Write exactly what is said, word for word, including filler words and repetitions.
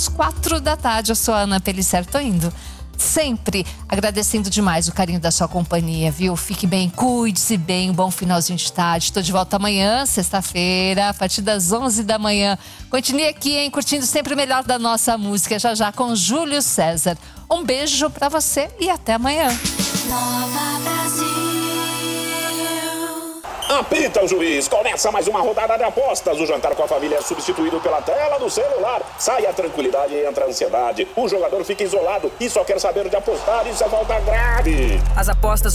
às quatro da tarde. Eu sou a Ana Pellicer, tô indo. Sempre agradecendo demais o carinho da sua companhia, viu? Fique bem, cuide-se bem, um bom finalzinho de tarde. Estou de volta amanhã, sexta-feira, a partir das onze da manhã. Continue aqui, hein? Curtindo sempre o melhor da nossa música, já já com Júlio César. Um beijo pra você e até amanhã. Nova Brasil. Apita o juiz, começa mais uma rodada de apostas. O jantar com a família é substituído pela tela do celular. Sai a tranquilidade e entra a ansiedade. O jogador fica isolado e só quer saber de apostar. Isso é falta grave. As apostas